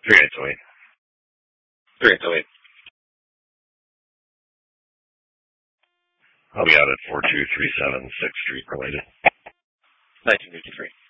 3808. 3808. I'll be out at 4237 6th Street related. 1953.